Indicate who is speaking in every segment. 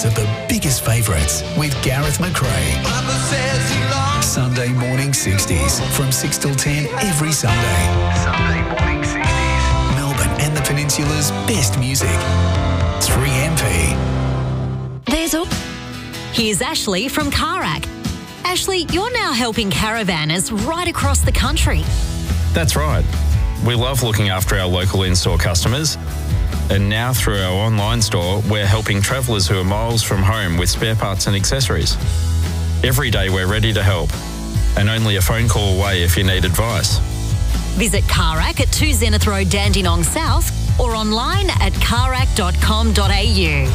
Speaker 1: details of the biggest favourites with Gareth McRae. Sunday morning 60s from 6 till 10 every Sunday. Sunday morning 60s. Melbourne and the Peninsula's best music. 3MP.
Speaker 2: Here's Ashley from Carac. Ashley, you're now helping caravanners right across the country.
Speaker 3: That's right. We love looking after our local in-store customers. And now through our online store, we're helping travellers who are miles from home with spare parts and accessories. Every day we're ready to help. And only a phone call away if you need advice.
Speaker 2: Visit Carac at 2 Zenith Road, Dandenong South, or online at carac.com.au.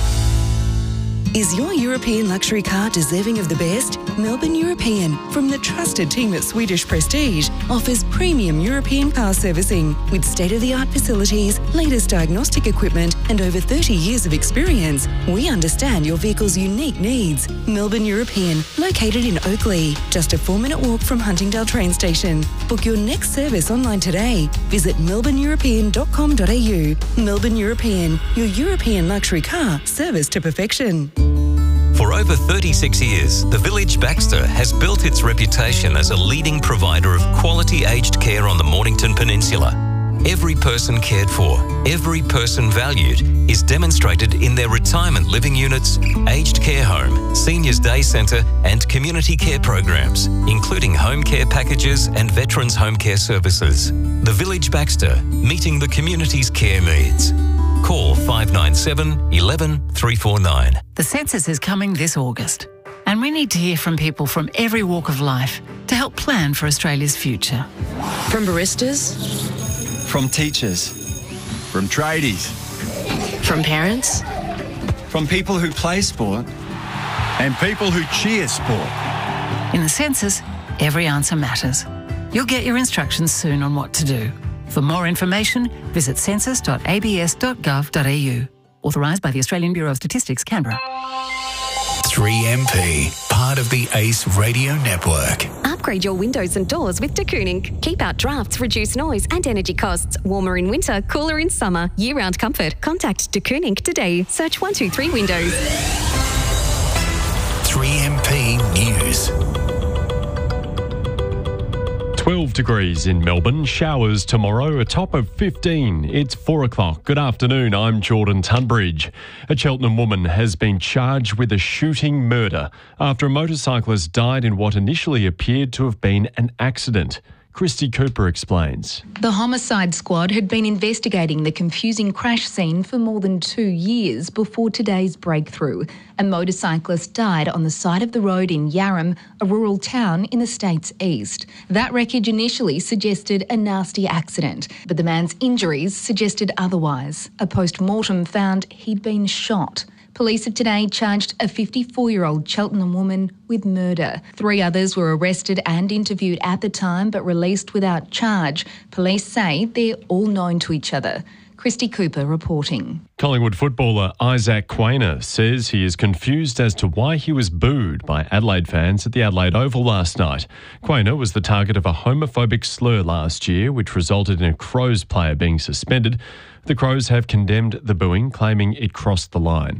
Speaker 4: Is your European luxury car deserving of the best? Melbourne European, from the trusted team at Swedish Prestige, offers premium European car servicing with state-of-the-art facilities, latest diagnostic equipment and over 30 years of experience. We understand your vehicle's unique needs. Melbourne European, located in Oakleigh, just a 4-minute walk from Huntingdale train station. Book your next service online today. Visit melbourneeuropean.com.au. Melbourne European, your European luxury car service to perfection.
Speaker 5: For over 36 years, the Village Baxter has built its reputation as a leading provider of quality aged care on the Mornington Peninsula. Every person cared for, every person valued is demonstrated in their retirement living units, aged care home, seniors day centre and community care programs, including home care packages and veterans home care services. The Village Baxter, meeting the community's care needs. Call 597 11 349.
Speaker 6: The census is coming this August, and we need to hear from people from every walk of life to help plan for Australia's future.
Speaker 7: From baristas,
Speaker 8: from teachers, from tradies,
Speaker 7: from parents,
Speaker 8: from people who play sport and people who cheer sport.
Speaker 6: In the census, every answer matters. You'll get your instructions soon on what to do. For more information, visit census.abs.gov.au. Authorised by the Australian Bureau of Statistics, Canberra.
Speaker 1: 3MP, part of the ACE Radio Network.
Speaker 9: Upgrade your windows and doors with de Kooning. Keep out drafts, reduce noise and energy costs. Warmer in winter, cooler in summer. Year-round comfort. Contact de Kooning today. Search 123 Windows.
Speaker 1: 3MP News.
Speaker 10: 12 degrees in Melbourne, showers tomorrow, a top of 15. It's 4 o'clock. Good afternoon, I'm Jordan Tunbridge. A Cheltenham woman has been charged with a shooting murder after a motorcyclist died in what initially appeared to have been an accident. Christy Cooper explains.
Speaker 11: The homicide squad had been investigating the confusing crash scene for more than 2 years before today's breakthrough. A motorcyclist died on the side of the road in Yarram, a rural town in the state's east. That wreckage initially suggested a nasty accident, but the man's injuries suggested otherwise. A post-mortem found he'd been shot. Police have today charged a 54-year-old Cheltenham woman with murder. 3 others were arrested and interviewed at the time but released without charge. Police say they're all known to each other. Christy Cooper reporting.
Speaker 10: Collingwood footballer Isaac Quaynor says he is confused as to why he was booed by Adelaide fans at the Adelaide Oval last night. Quaynor was the target of a homophobic slur last year, which resulted in a Crows player being suspended. The Crows have condemned the booing, claiming it crossed the line.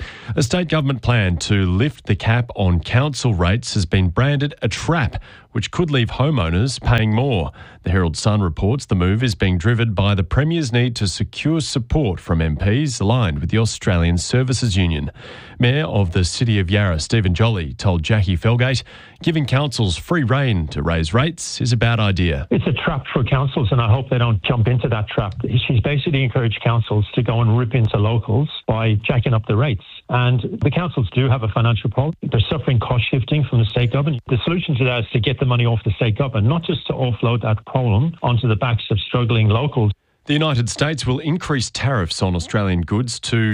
Speaker 10: A state government plan to lift the cap on council rates has been branded a trap, which could leave homeowners paying more. The Herald Sun reports the move is being driven by the Premier's need to secure support from MPs aligned with the Australian Services Union. Mayor of the City of Yarra, Stephen Jolly, told Jackie Felgate giving councils free rein to raise rates is a bad idea.
Speaker 12: It's a trap for councils, and I hope they don't jump into that trap. She's basically encouraged councils to go and rip into locals by jacking up the rates. And the councils do have a financial problem. They're suffering cost shifting from the state government. The solution to that is to get the money off the state government, not just to offload that problem onto the backs of struggling locals.
Speaker 10: The United States will increase tariffs on Australian goods to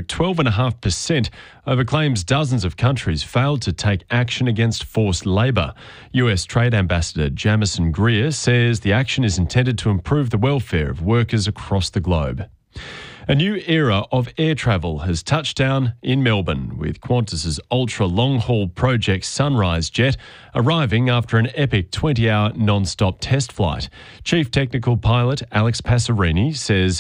Speaker 10: 12.5% over claims dozens of countries failed to take action against forced labour. US Trade Ambassador Jamison Greer says the action is intended to improve the welfare of workers across the globe. A new era of air travel has touched down in Melbourne, with Qantas's ultra-long-haul project Sunrise Jet arriving after an epic 20-hour non-stop test flight. Chief Technical Pilot Alex Passerini says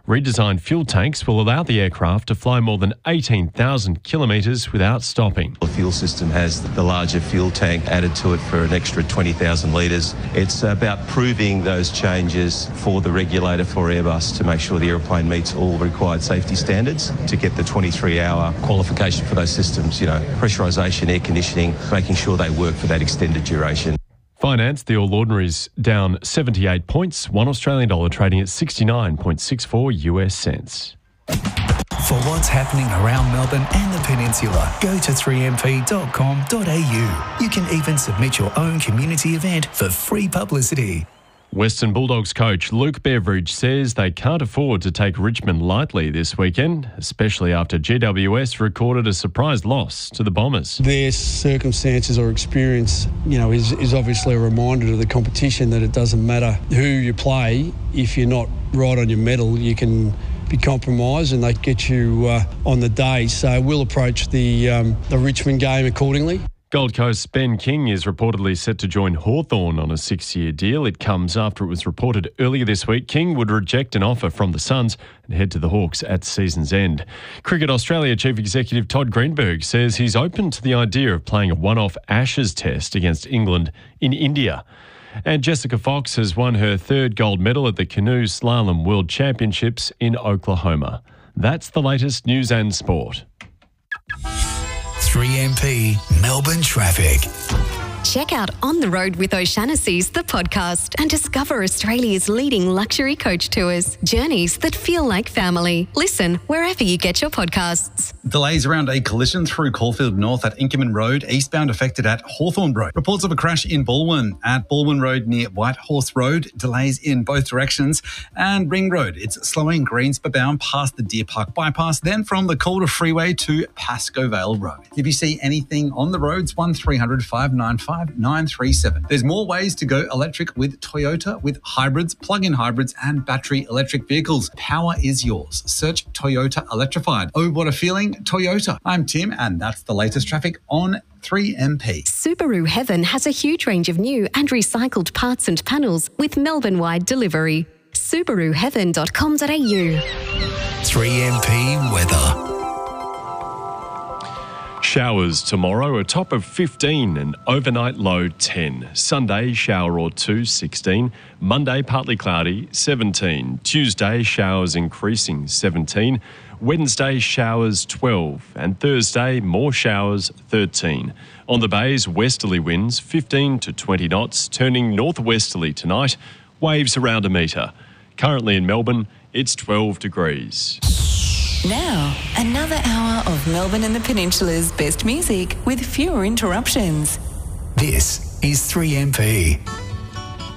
Speaker 10: Redesigned fuel tanks will allow the aircraft to fly more than 18,000 kilometres without stopping.
Speaker 13: The fuel system has the larger fuel tank added to it for an extra 20,000 litres. It's about proving those changes for the regulator for Airbus to make sure the aeroplane meets all required safety standards to get the 23-hour qualification for those systems, pressurisation, air conditioning, making sure they work for that extended duration.
Speaker 10: Finance, the All Ordinaries down 78 points, $1 Australian dollar trading at 69.64 US cents.
Speaker 1: For what's happening around Melbourne and the Peninsula, go to 3mp.com.au. You can even submit your own community event for free publicity.
Speaker 10: Western Bulldogs coach Luke Beveridge says they can't afford to take Richmond lightly this weekend, especially after GWS recorded a surprise loss to the Bombers.
Speaker 14: Their circumstances or experience, is obviously a reminder to the competition that it doesn't matter who you play. If you're not right on your mettle, you can be compromised and they get you on the day. So we'll approach the Richmond game accordingly.
Speaker 10: Gold Coast's Ben King is reportedly set to join Hawthorn on a 6-year deal. It comes after it was reported earlier this week King would reject an offer from the Suns and head to the Hawks at season's end. Cricket Australia Chief Executive Todd Greenberg says he's open to the idea of playing a one-off Ashes test against England in India. And Jessica Fox has won her third gold medal at the Canoe Slalom World Championships in Oklahoma. That's the latest news and sport.
Speaker 1: 3MP Melbourne Traffic.
Speaker 9: Check out On the Road with O'Shanassy's, the podcast, and discover Australia's leading luxury coach tours. Journeys that feel like family. Listen wherever you get your podcasts.
Speaker 15: Delays around a collision through Caulfield North at Inkerman Road, eastbound affected at Hawthorn Road. Reports of a crash in Balwyn at Balwyn Road near Whitehorse Road. Delays in both directions. And Ring Road, it's slowing Greenspa bound past the Deer Park bypass, then from the Calder Freeway to Pascoe Vale Road. If you see anything on the roads, 1300 595 937. There's more ways to go electric with Toyota, with hybrids, plug-in hybrids and battery electric vehicles. Power is yours. Search Toyota Electrified. Oh, what a feeling, Toyota. I'm Tim and that's the latest traffic on 3MP.
Speaker 9: Subaru Heaven has a huge range of new and recycled parts and panels with Melbourne-wide delivery. SubaruHeaven.com.au.
Speaker 1: 3MP weather.
Speaker 10: Showers tomorrow, a top of 15 and overnight low 10. Sunday, shower or two, 16. Monday, partly cloudy, 17. Tuesday, showers increasing, 17. Wednesday, showers, 12. And Thursday, more showers, 13. On the bays, westerly winds, 15 to 20 knots, turning northwesterly tonight. Waves around a metre. Currently in Melbourne, it's 12 degrees.
Speaker 4: Now, another hour of Melbourne and the Peninsula's best music with fewer interruptions.
Speaker 1: This is 3MP.